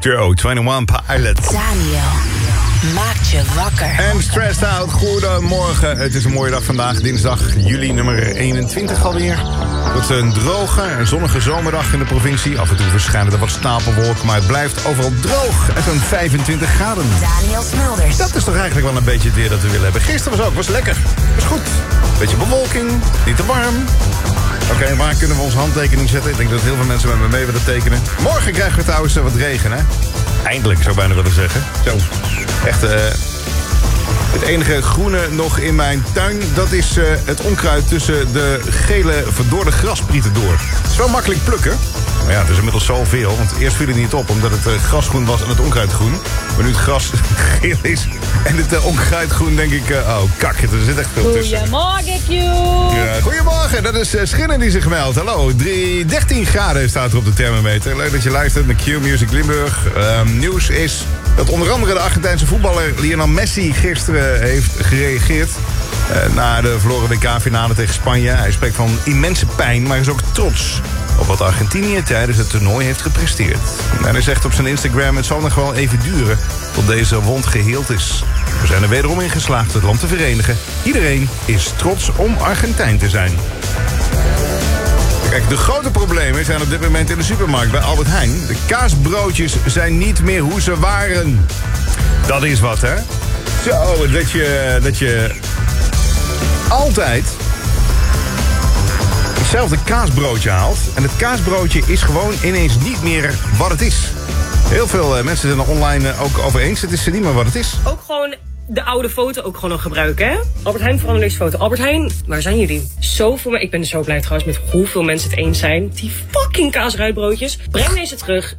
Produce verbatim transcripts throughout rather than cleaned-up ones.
Joe, eenentwintig Pilots. Daniel maakt je wakker. En Stressed Out, goedemorgen. Het is een mooie dag vandaag, dinsdag juli nummer eenentwintig alweer. Het is een droge en zonnige zomerdag in de provincie. Af en toe verschijnen er wat stapelwolken, maar het blijft overal droog. En zo'n vijfentwintig graden. Daniel Smulders. Dat is toch eigenlijk wel een beetje het weer dat we willen hebben. Gisteren was ook, was lekker. Was goed. Beetje bewolking, niet te warm. Oké, okay, waar kunnen we onze handtekening zetten? Ik denk dat heel veel mensen met me mee willen tekenen. Morgen krijgen we trouwens wat regen, hè? Eindelijk, zou ik bijna willen zeggen. Zo, echt... Uh, het enige groene nog in mijn tuin, dat is uh, het onkruid tussen de gele verdorde grasprieten door. Het is wel makkelijk plukken. Maar ja, het is inmiddels zoveel, want eerst viel het niet op omdat het uh, gras groen was en het onkruid groen. Maar nu het gras geel is en het uh, onkruid groen, denk ik, uh, oh kak, er zit echt veel tussen. Goedemorgen, Q. Ja, goedemorgen, dat is uh, Schinnen die zich meldt. Hallo, drie, dertien graden staat er op de thermometer. Leuk dat je luistert naar Q Music Limburg. Um, nieuws is dat onder andere de Argentijnse voetballer Lionel Messi gisteren heeft gereageerd uh, na de verloren W K-finale tegen Spanje. Hij spreekt van immense pijn, maar is ook trots op wat Argentinië tijdens het toernooi heeft gepresteerd. En hij zegt op zijn Instagram: het zal nog wel even duren tot deze wond geheeld is. We zijn er wederom in geslaagd het land te verenigen. Iedereen is trots om Argentijn te zijn. Kijk, de grote problemen zijn op dit moment in de supermarkt bij Albert Heijn. De kaasbroodjes zijn niet meer hoe ze waren. Dat is wat, hè? Zo, dat je, dat je altijd hetzelfde kaasbroodje haalt. En het kaasbroodje is gewoon ineens niet meer wat het is. Heel veel uh, mensen zijn er online uh, ook over eens. Het is niet meer wat het is. Ook gewoon de oude foto ook gewoon nog gebruiken, hè? Albert Heijn verandert deze foto. Albert Heijn, waar zijn jullie? Zoveel, ik ben zo blij trouwens met hoeveel mensen het eens zijn. Die fucking kaasruitbroodjes. Breng deze terug.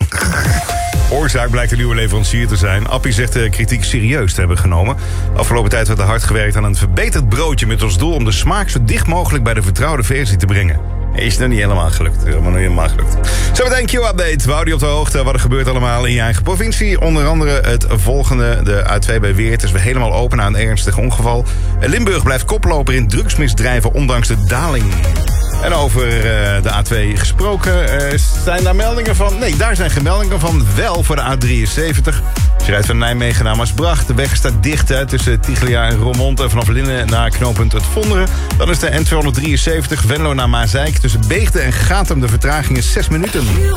Oorzaak blijkt een nieuwe leverancier te zijn. Appie zegt de kritiek serieus te hebben genomen. Afgelopen tijd werd er hard gewerkt aan een verbeterd broodje met als doel om de smaak zo dicht mogelijk bij de vertrouwde versie te brengen. Is nog niet helemaal gelukt. Helemaal niet helemaal gelukt. Zometeen Q-update. We houden je op de hoogte wat er gebeurt allemaal in je eigen provincie. Onder andere het volgende. De A twee bij Weert is weer helemaal open na een ernstig ongeval. Limburg blijft koploper in drugsmisdrijven ondanks de daling. En over uh, de A twee gesproken, uh, zijn daar meldingen van? Nee, daar zijn geen meldingen van. Wel voor de A drieënzeventig. Als je rijdt van Nijmegen naar Maasbracht, de weg staat dicht hè, tussen Tiglia en Roermond en vanaf Linnen naar knooppunt Het Vonderen. Dan is de N tweehonderddrieënzeventig Venlo naar Maasijk. Tussen Beegden en Gaatem de vertraging is zes minuten.